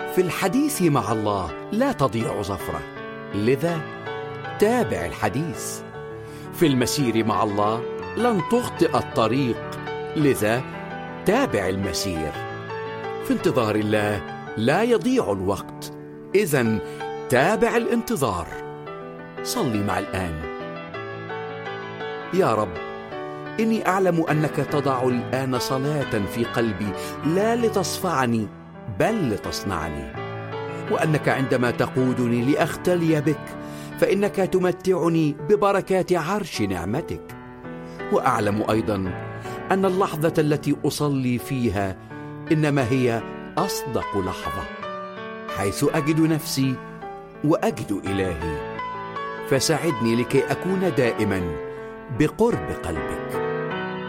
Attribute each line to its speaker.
Speaker 1: في الحديث مع الله لا تضيع ظفرة، لذا تابع الحديث. في المسير مع الله لن تخطئ الطريق، لذا تابع المسير. في انتظار الله لا يضيع الوقت، إذن تابع الانتظار. صلي مع الآن. يا رب، إني أعلم أنك تضع الآن صلاة في قلبي، لا لتصفعني بل لتصنعني، وأنك عندما تقودني لأختلي بك فإنك تمتعني ببركات عرش نعمتك. وأعلم أيضا أن اللحظة التي أصلي فيها إنما هي أصدق لحظة، حيث أجد نفسي وأجد إلهي. فساعدني لكي أكون دائما بقرب قلبك.